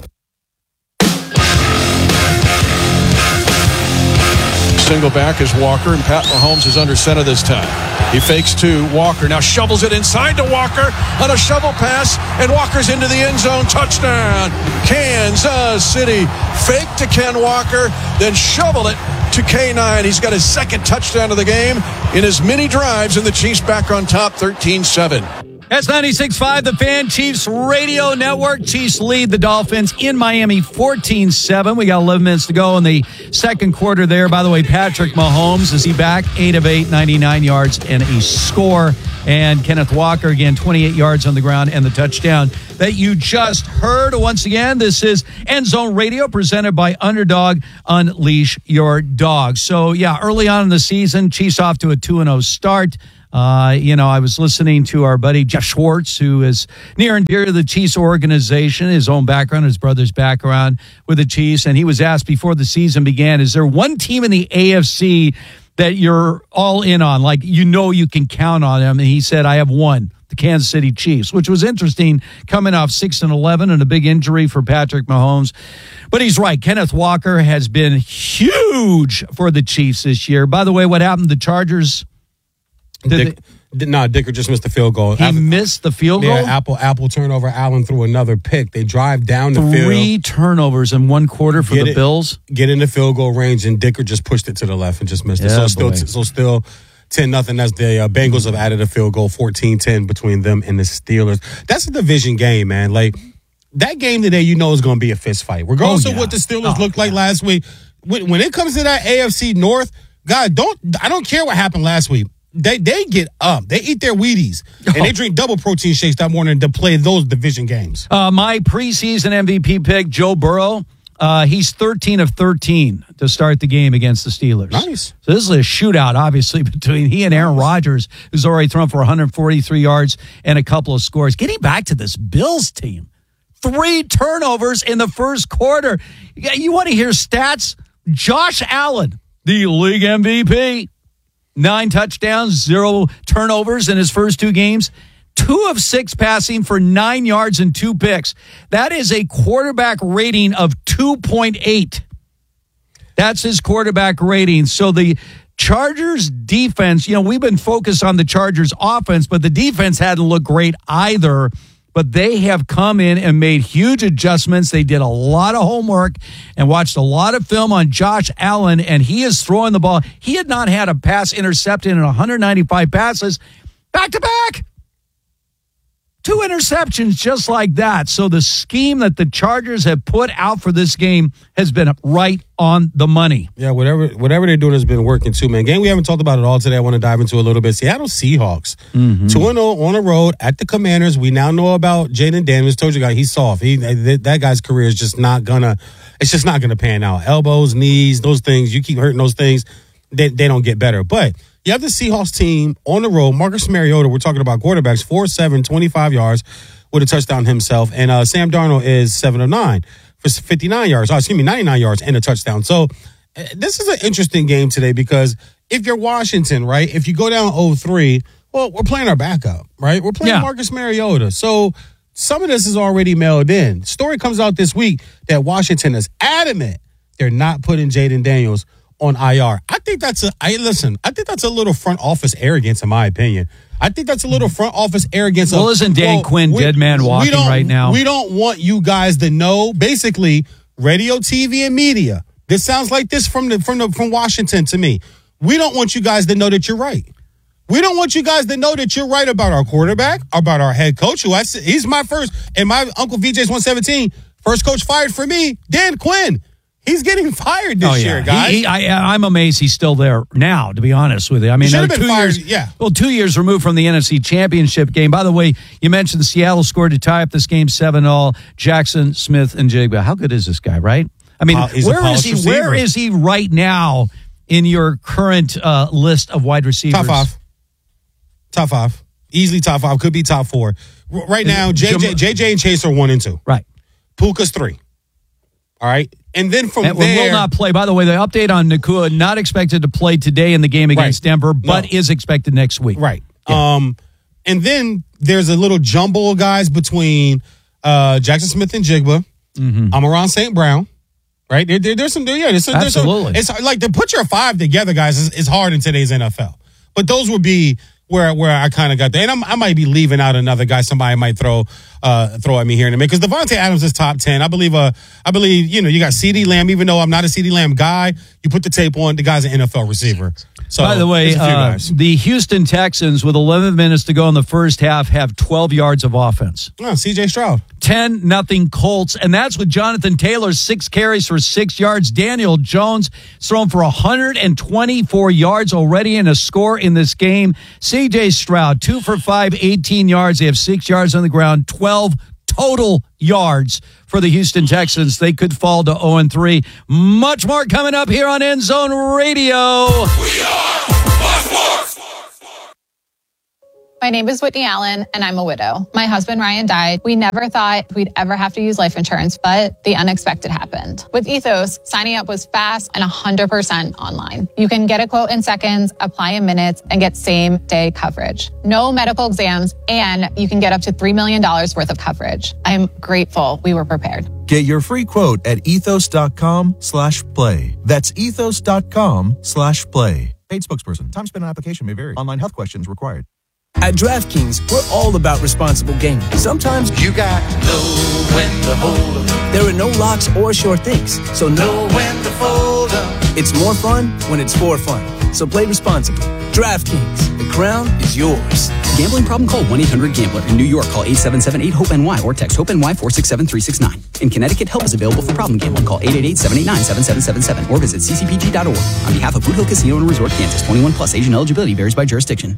Single back is Walker, and Pat Mahomes is under center this time. He fakes to Walker, now shovels it inside to Walker on a shovel pass, and Walker's into the end zone. Touchdown, Kansas City. Fake to Ken Walker, then shovel it to K9. He's got his second touchdown of the game in his mini drives, and the Chiefs back on top 13-7. That's 96.5, The Fan, Chiefs Radio Network. Chiefs lead the Dolphins in Miami 14-7. We got 11 minutes to go in the second quarter there. By the way, Patrick Mahomes, is he back? 8 of 8, 99 yards and a score. And Kenneth Walker, again, 28 yards on the ground and the touchdown that you just heard. Once again, this is End Zone Radio presented by Underdog. Unleash your dog. So, yeah, early on in the season, Chiefs off to a 2-0 start. I was listening to our buddy Jeff Schwartz, who is near and dear to the Chiefs organization, his own background, his brother's background with the Chiefs. And he was asked before the season began, is there one team in the AFC that you're all in on? Like, you can count on them. And he said, I have one, the Kansas City Chiefs, which was interesting coming off 6-11 and a big injury for Patrick Mahomes. But he's right. Kenneth Walker has been huge for the Chiefs this year. By the way, what happened to the Chargers? Dicker just missed the field goal. He missed the field goal? Yeah, Apple turnover. Allen threw another pick. They drive down the field. 3 turnovers in one quarter for the Bills. Get in the field goal range, and Dicker just pushed it to the left and just missed it. Yeah, So still 10-0 as the Bengals have added a field goal, 14-10 between them and the Steelers. That's a division game, man. Like, that game today, is going to be a fist fight. Regardless of what the Steelers looked like last week, when it comes to that AFC North, God, I don't care what happened last week. They get up. They eat their Wheaties, and they drink double protein shakes that morning to play those division games. My preseason MVP pick, Joe Burrow, he's 13 of 13 to start the game against the Steelers. Nice. So this is a shootout, obviously, between he and Aaron Rodgers, who's already thrown for 143 yards and a couple of scores. Getting back to this Bills team, 3 turnovers in the first quarter. You want to hear stats? Josh Allen, the league MVP. 9 touchdowns, 0 turnovers in his first 2 games. 2 of 6 passing for 9 yards and 2 picks. That is a quarterback rating of 2.8. That's his quarterback rating. So the Chargers defense, we've been focused on the Chargers offense, but the defense hadn't looked great either. But they have come in and made huge adjustments. They did a lot of homework and watched a lot of film on Josh Allen, and he is throwing the ball. He had not had a pass intercepted in 195 passes back-to-back. 2 interceptions just like that. So the scheme that the Chargers have put out for this game has been right on the money. Yeah, whatever they're doing has been working too, man. Game we haven't talked about it all today. I want to dive into a little bit. Seattle Seahawks, 2-0 on the road at the Commanders. We now know about Jaden Daniels. Told you guys he's soft. That guy's career is just not gonna. It's just not gonna pan out. Elbows, knees, those things. You keep hurting those things, they don't get better. But you have the Seahawks team on the road. Marcus Mariota, we're talking about quarterbacks, 4-7, 25 yards with a touchdown himself. And Sam Darnold is 7 of 9 for 59 yards. 99 yards and a touchdown. So this is an interesting game today because if you're Washington, right, if you go down 0-3, well, we're playing our backup, right? We're playing Marcus Mariota. So some of this is already mailed in. Story comes out this week that Washington is adamant they're not putting Jaden Daniels on IR. I think that's a little front office arrogance, in my opinion. I think that's a little front office arrogance. Well, isn't Dan Quinn dead man walking right now? We don't want you guys to know. Basically, radio, TV, and media. This sounds like this from Washington to me. We don't want you guys to know that you're right. We don't want you guys to know that you're right about our quarterback, about our head coach, he's my first, and my Uncle VJ's 117, first coach fired for me, Dan Quinn. He's getting fired this year, guys. I'm amazed he's still there now, to be honest with you. I mean, should have been 2 fired, years. Well, 2 years removed from the NFC Championship game. By the way, you mentioned the Seattle scored to tie up this game 7-0. Jackson, Smith, and Jigba. How good is this guy, right? I mean, where is he right now in your current list of wide receivers? Top 5. Easily top 5. Could be top 4. Right now, JJ and Chase are 1 and 2. Right. Puka's 3. All right. And then from there, will not play. By the way, the update on Nakua, not expected to play today in the game against Denver, but is expected next week. Right. Yeah. And then there's a little jumble of guys between Jackson Smith and Jigba, Amon-Ra St. Brown. Right. There's some. Absolutely. It's like to put your 5 together, guys. Is hard in today's NFL. But those would be where I kind of got there. And I might be leaving out another guy somebody might throw at me here in a minute. Because Devontae Adams is top 10. I believe, you got CeeDee Lamb, even though I'm not a CeeDee Lamb guy, you put the tape on, the guy's an NFL receiver. So, by the way, there's a few guys. the Houston Texans, with 11 minutes to go in the first half, have 12 yards of offense. Oh, C.J. Stroud. 10-0 Colts, and that's with Jonathan Taylor, 6 carries for 6 yards. Daniel Jones is thrown for 124 yards already in a score in this game. C.J. Stroud, 2 for 5, 18 yards. They have 6 yards on the ground, 12 total yards for the Houston Texans. They could fall to 0-3. Much more coming up here on End Zone Radio. We are Fox Sports. My name is Whitney Allen, and I'm a widow. My husband, Ryan, died. We never thought we'd ever have to use life insurance, but the unexpected happened. With Ethos, signing up was fast and 100% online. You can get a quote in seconds, apply in minutes, and get same-day coverage. No medical exams, and you can get up to $3 million worth of coverage. I'm grateful we were prepared. Get your free quote at ethos.com/play. That's ethos.com/play. Paid spokesperson. Time spent on application may vary. Online health questions required. At DraftKings, we're all about responsible gaming. Sometimes you got to know when to hold up. There are no locks or sure things, so know when to fold up. It's more fun when it's for fun. So play responsibly. DraftKings, the crown is yours. Gambling problem? Call 1-800-GAMBLER. In New York, call 877-8-HOPE-NY or text HOPE-NY 467-369. In Connecticut, help is available for problem gambling. Call 888-789-7777 or visit ccpg.org. On behalf of Boot Hill Casino and Resort, Kansas, 21 plus. Asian eligibility varies by jurisdiction.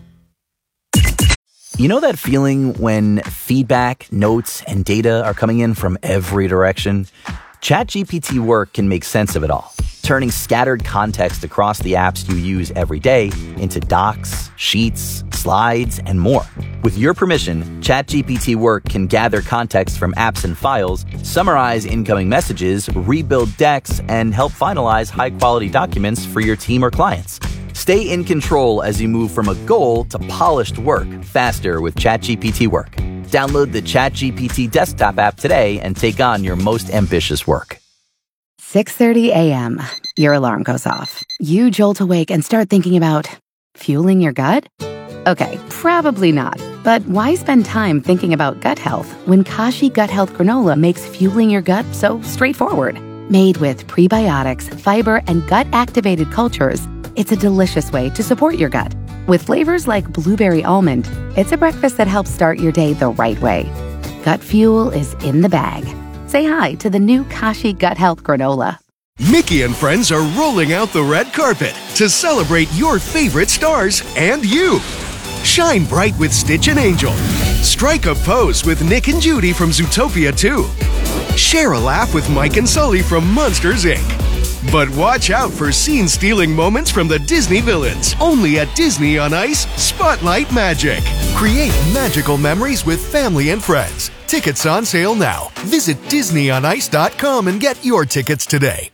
You know that feeling when feedback, notes, and data are coming in from every direction? ChatGPT Work can make sense of it all, turning scattered context across the apps you use every day into docs, sheets, slides, and more. With your permission, ChatGPT Work can gather context from apps and files, summarize incoming messages, rebuild decks, and help finalize high-quality documents for your team or clients. Stay in control as you move from a goal to polished work faster with ChatGPT Work. Download the ChatGPT desktop app today and take on your most ambitious work. 6:30 a.m. Your alarm goes off. You jolt awake and start thinking about fueling your gut? Okay, probably not. But why spend time thinking about gut health when Kashi Gut Health Granola makes fueling your gut so straightforward? Made with prebiotics, fiber, and gut-activated cultures, it's a delicious way to support your gut. With flavors like blueberry almond, it's a breakfast that helps start your day the right way. Gut fuel is in the bag. Say hi to the new Kashi Gut Health Granola. Mickey and friends are rolling out the red carpet to celebrate your favorite stars and you. Shine bright with Stitch and Angel. Strike a pose with Nick and Judy from Zootopia 2. Share a laugh with Mike and Sully from Monsters, Inc. But watch out for scene-stealing moments from the Disney villains. Only at Disney on Ice, Spotlight Magic. Create magical memories with family and friends. Tickets on sale now. Visit DisneyOnIce.com and get your tickets today.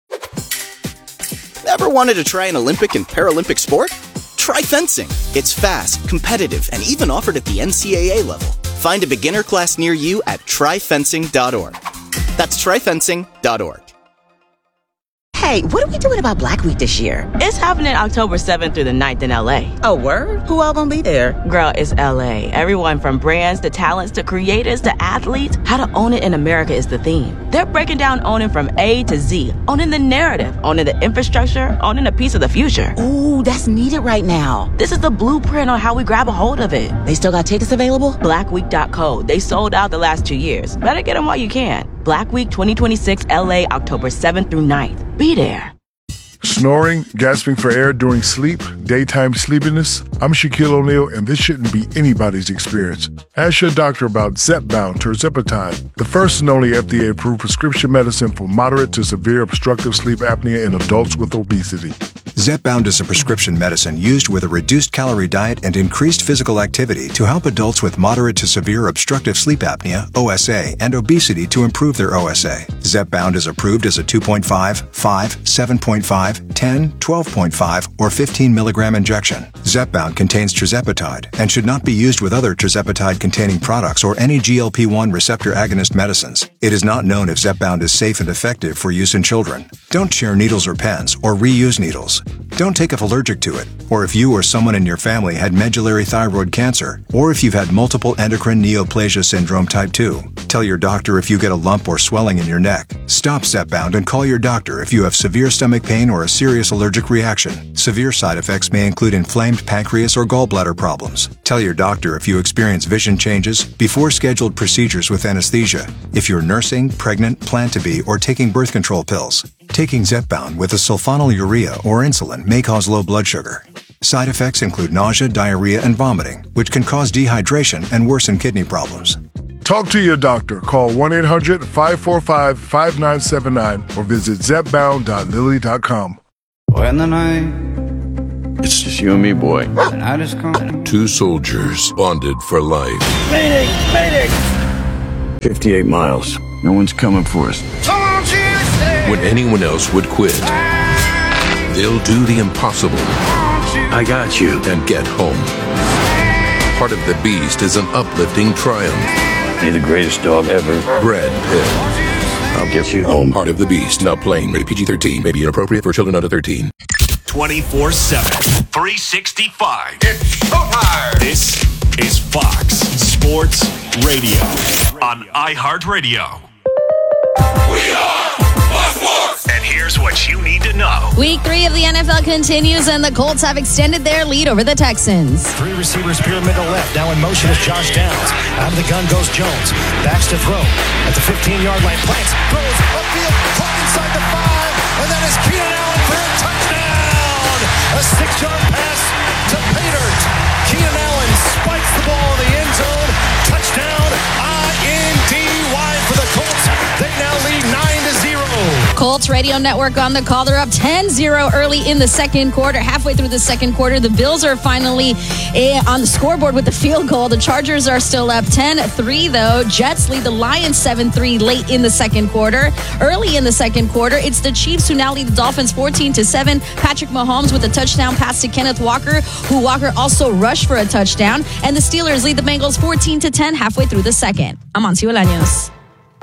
Ever wanted to try an Olympic and Paralympic sport? Try fencing. It's fast, competitive, and even offered at the NCAA level. Find a beginner class near you at tryfencing.org. That's tryfencing.org. Hey, what are we doing about Black Week this year? It's happening October 7th through the 9th in LA. Oh, word? Who all gonna be there? Girl, it's LA. Everyone from brands to talents to creators to athletes. How to own it in America is the theme. They're breaking down owning from A to Z. Owning the narrative, owning the infrastructure, owning a piece of the future. Ooh, that's needed right now. This is the blueprint on how we grab a hold of it. They still got tickets available? Blackweek.co. They sold out the last 2 years. Better get them while you can. Black Week 2026 LA, October 7th through 9th. Be there. Snoring, gasping for air during sleep, daytime sleepiness? I'm Shaquille O'Neal, and this shouldn't be anybody's experience. Ask your doctor about Zepbound tirzepatide, the first and only FDA-approved prescription medicine for moderate to severe obstructive sleep apnea in adults with obesity. Zepbound is a prescription medicine used with a reduced calorie diet and increased physical activity to help adults with moderate to severe obstructive sleep apnea, OSA, and obesity to improve their OSA. Zepbound is approved as a 2.5, 5, 7.5, 10, 12.5, or 15 milligram injection. Zepbound contains tirzepatide and should not be used with other tirzepatide-containing products or any GLP-1 receptor agonist medicines. It is not known if Zepbound is safe and effective for use in children. Don't share needles or pens or reuse needles. Don't take if allergic to it, or if you or someone in your family had medullary thyroid cancer, or if you've had multiple endocrine neoplasia syndrome type 2. Tell your doctor if you get a lump or swelling in your neck, check. Stop Zepbound and call your doctor if you have severe stomach pain or a serious allergic reaction. Severe side effects may include inflamed pancreas or gallbladder problems. Tell your doctor if you experience vision changes before scheduled procedures with anesthesia, if you're nursing, pregnant, plan to be, or taking birth control pills. Taking Zepbound with a sulfonylurea or insulin may cause low blood sugar. Side effects include nausea, diarrhea, and vomiting, which can cause dehydration and worsen kidney problems. Talk to your doctor. Call 1-800-545-5979 or visit zepbound.lilly.com. When the night, it's just you and me, boy. The night is coming. Two soldiers bonded for life. Mayday! Mayday! 58 miles. No one's coming for us. When anyone else would quit, they'll do the impossible. I got you. And get home. Heart of the Beast is an uplifting triumph. You're the greatest dog ever. Brad Pitt. I'll get you home. Heart of the Beast. Now playing. Rated PG-13. May be inappropriate for children under 13. 24/7. 365. It's showtime. This is Fox Sports Radio on iHeartRadio. We are Fox Sports. And here's what you need to know. Week 3 of the NFL continues, and the Colts have extended their lead over the Texans. 3 receivers, pyramid to left. Now in motion is Josh Downs. Out of the gun goes Jones. Backs to throw. At the 15-yard line. Plants. Throws. Upfield. Caught inside the 5. And that is Keenan Allen for a touchdown. A 6-yard pass to Pater. Keenan Allen spikes the ball in the end zone. Touchdown. INDY for the Colts. They now lead 9-0. Colts Radio Network on the call. They're up 10-0 early in the second quarter. Halfway through the second quarter, the Bills are finally on the scoreboard with the field goal. The Chargers are still up 10-3, though. Jets lead the Lions 7-3 late in the second quarter. Early in the second quarter, it's the Chiefs who now lead the Dolphins 14-7. Patrick Mahomes with a touchdown pass to Kenneth Walker, who Walker also rushed for a touchdown. And the Steelers lead the Bengals 14-10 halfway through the second. I'm Amancio Bolaños.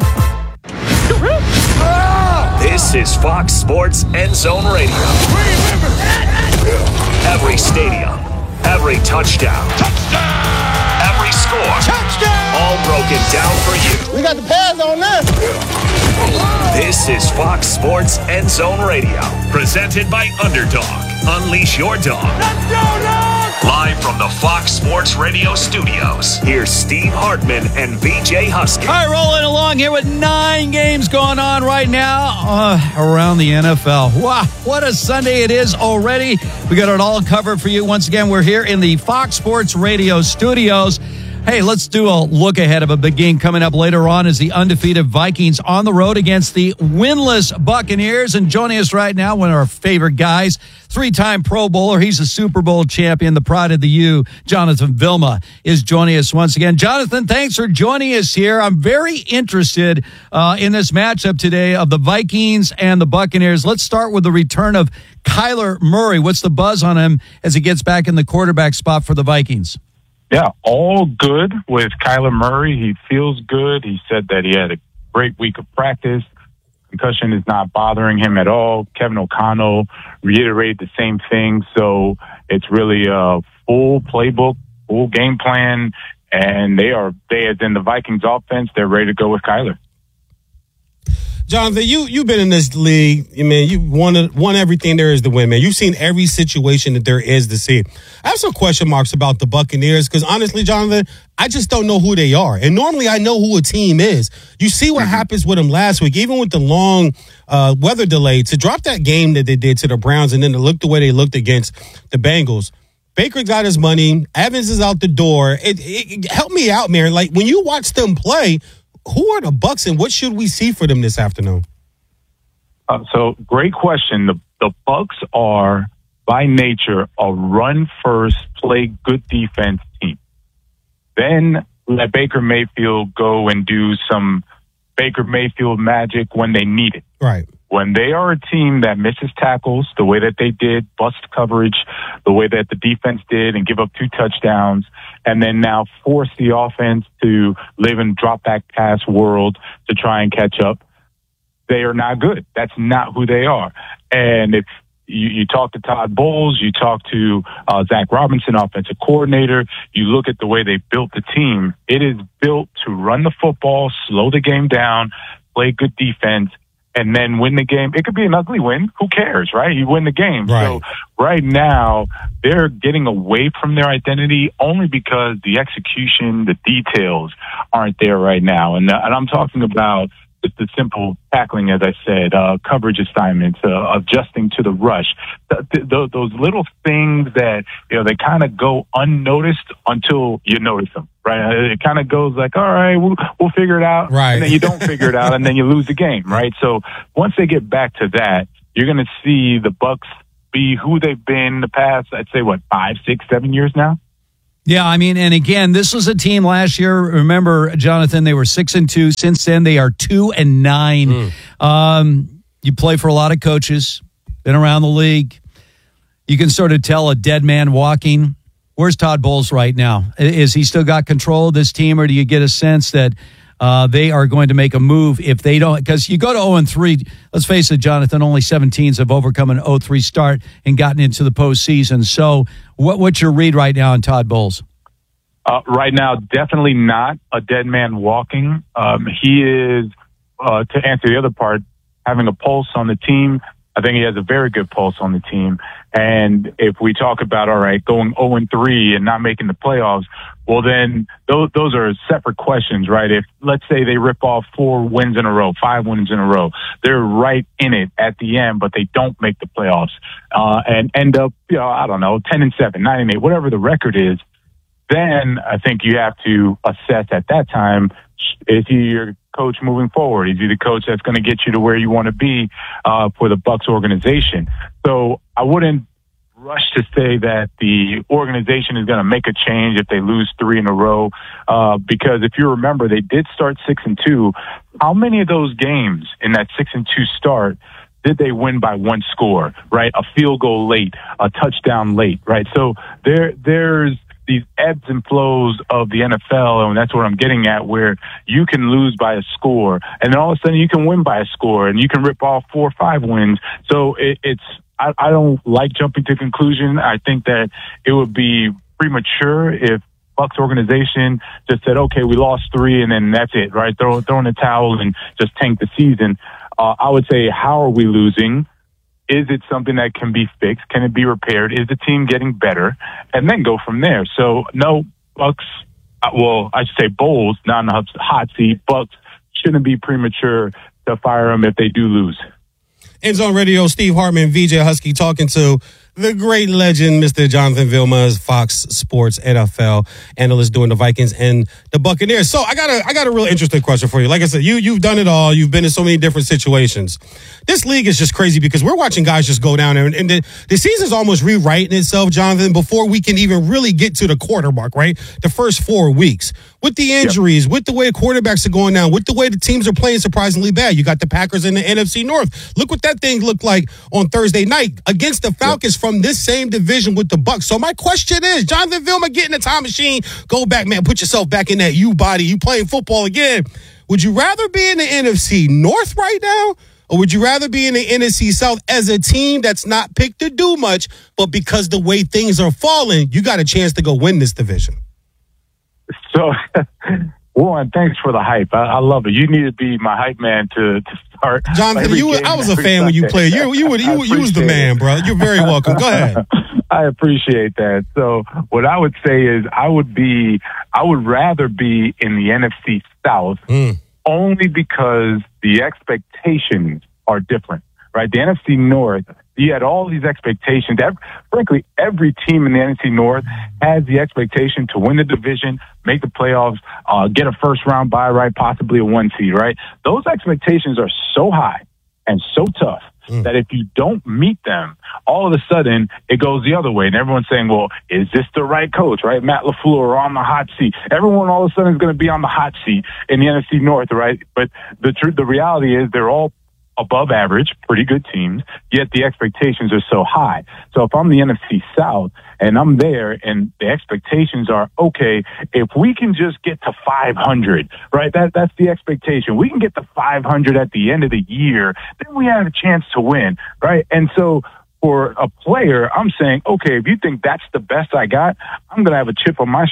This is Fox Sports End Zone Radio. Every stadium, every touchdown, every score, all broken down for you. We got the pads on this. This is Fox Sports End Zone Radio, presented by Underdog. Unleash your dog. Let's go, dog! Live from the Fox Sports Radio studios, here's Steve Hartman and VJ Husky. All right, rolling along here with 9 games going on right now around the NFL. Wow, what a Sunday it is already. We got it all covered for you. Once again, we're here in the Fox Sports Radio studios. Hey, let's do a look ahead of a big game coming up later on as the undefeated Vikings on the road against the winless Buccaneers. And joining us right now, one of our favorite guys, 3-time Pro Bowler. He's a Super Bowl champion, the pride of the U. Jonathan Vilma is joining us once again. Jonathan, thanks for joining us here. I'm very interested in this matchup today of the Vikings and the Buccaneers. Let's start with the return of Kyler Murray. What's the buzz on him as he gets back in the quarterback spot for the Vikings? Yeah, all good with Kyler Murray. He feels good. He said that he had a great week of practice. Concussion is not bothering him at all. Kevin O'Connell reiterated the same thing. So it's really a full playbook, full game plan, and they as in the Vikings offense, they're ready to go with Kyler. Jonathan, you've been in this league, man. You won everything there is to win, man. You've seen every situation that there is to see. I have some question marks about the Buccaneers because honestly, Jonathan, I just don't know who they are. And normally I know who a team is. You see what happens with them last week, even with the long weather delay, to drop that game that they did to the Browns and then to look the way they looked against the Bengals. Baker got his money. Evans is out the door. Help me out, man. Like, when you watch them play, who are the Bucs and what should we see for them this afternoon? So great question. The Bucs are by nature a run first, play good defense team. Then let Baker Mayfield go and do some Baker Mayfield magic when they need it. Right. When they are a team that misses tackles the way that they did, bust coverage the way that the defense did, and give up 2 touchdowns, and then now force the offense to live in drop-back pass world to try and catch up, they are not good. That's not who they are. And if you talk to Todd Bowles, you talk to Zach Robinson, offensive coordinator, you look at the way they built the team, it is built to run the football, slow the game down, play good defense, and then win the game. It could be an ugly win. Who cares, right? You win the game. Right. So right now, they're getting away from their identity only because the execution, the details aren't there right now. And I'm talking about just the simple tackling, as I said, coverage assignments, adjusting to the rush. Those little things that, they kind of go unnoticed until you notice them, right? It kind of goes like, all right, we'll figure it out. Right. And then you don't figure it out, and then you lose the game, right? So once they get back to that, you're going to see the Bucs be who they've been the past, I'd say, 5, 6, 7 years now? Yeah, I mean, and again, this was a team last year. Remember, Jonathan, they were 6-2. Since then, they are 2-9. You play for a lot of coaches, been around the league. You can sort of tell a dead man walking. Where's Todd Bowles right now? Is he still got control of this team, or do you get a sense that they are going to make a move if they don't? Because you go to 0-3. Let's face it, Jonathan, only 7 teams have overcome an 0-3 start and gotten into the postseason. So what's your read right now on Todd Bowles? Right now, definitely not a dead man walking. He is, to answer the other part, having a pulse on the team. I think he has a very good pulse on the team. And if we talk about, all right, going 0-3 and not making the playoffs, well, then those are separate questions, right? If, let's say, they rip off 4 wins in a row, 5 wins in a row, they're right in it at the end, but they don't make the playoffs and end up, 10-7, 9-8, whatever the record is, then I think you have to assess at that time, is he your coach moving forward? Is he the coach that's going to get you to where you want to be for the Bucs organization? So I wouldn't rush to say that the organization is going to make a change if they lose 3 in a row, because if you remember, they did start 6-2. How many of those games in that 6-2 start did they win by 1 score, right? A field goal late, a touchdown late, right? So there's these ebbs and flows of the NFL, and that's what I'm getting at, where you can lose by a score, and then all of a sudden you can win by a score, and you can rip off 4 or 5 wins. So I don't like jumping to conclusion. I think that it would be premature if Bucs organization just said, okay, we lost 3 and then that's it, right? Throw in the towel and just tank the season. I would say, how are we losing? Is it something that can be fixed? Can it be repaired? Is the team getting better? And then go from there. So, no, Bucs, I should say Bowles, not in the hot seat. Bucs shouldn't be premature to fire him if they do lose. End Zone Radio, Steve Hartman, VJ Husky, talking to the great legend, Mr. Jonathan Vilma, Fox Sports NFL analyst doing the Vikings and the Buccaneers. So I got a real interesting question for you. Like I said, you've done it all. You've been in so many different situations. This league is just crazy because we're watching guys just go down there, and the season's almost rewriting itself, Jonathan, before we can even really get to the quarter mark, right? The first 4 weeks. With the injuries, with the way quarterbacks are going down, with the way the teams are playing surprisingly bad. You got the Packers in the NFC North. Look what that thing looked like on Thursday night against the Falcons from this same division with the Bucs. So my question is, Jonathan Vilma, get in the time machine, go back, man, put yourself back in that body. You playing football again. Would you rather be in the NFC North right now, or would you rather be in the NFC South as a team that's not picked to do much, but because the way things are falling, you got a chance to go win this division? So, Warren, thanks for the hype. I love it. You need to be my hype man to start. Jonathan, I was a fan when you played. You was the man, bro. You're very welcome. Go ahead. I appreciate that. So what I would say is I would rather be in the NFC South only because the expectations are different, right? The NFC North, you had all these expectations. Frankly, every team in the NFC North has the expectation to win the division, make the playoffs, get a first-round bye, right, possibly a 1 seed, right? Those expectations are so high and so tough that if you don't meet them, all of a sudden it goes the other way. And everyone's saying, well, is this the right coach, right? Matt LaFleur on the hot seat. Everyone all of a sudden is going to be on the hot seat in the NFC North, right? But the reality is they're all above average, pretty good teams, yet the expectations are so high. So if I'm the NFC South and I'm there and the expectations are, okay, if we can just get to 500, right, that's the expectation. We can get to 500 at the end of the year, then we have a chance to win, right? And so for a player, I'm saying, okay, if you think that's the best I got, I'm going to have a chip on my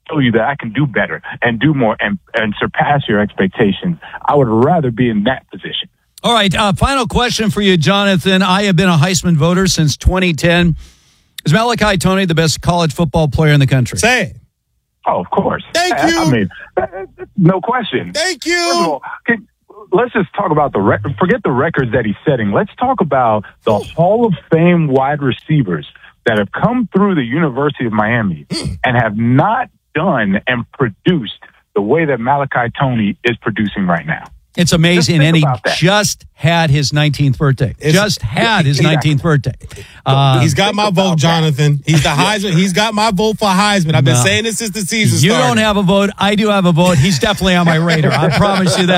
show you that I can do better and do more and surpass your expectations. I would rather be in that position. All right, final question for you, Jonathan. I have been a Heisman voter since 2010. Is Malachi Tony the best college football player in the country? Say it. Oh, of course. Thank you. I mean, no question. Thank you. First of all, let's just talk about forget the records that he's setting. Let's talk about the Hall of Fame wide receivers that have come through the University of Miami and have not done and produced the way that Malachi Tony is producing right now. It's amazing, and he just had his 19th birthday. His 19th birthday. He's got my vote, Jonathan. He's the Heisman. He's got my vote for Heisman. I've been saying this since the season started. You don't have a vote. I do have a vote. He's definitely on my radar. I promise you that.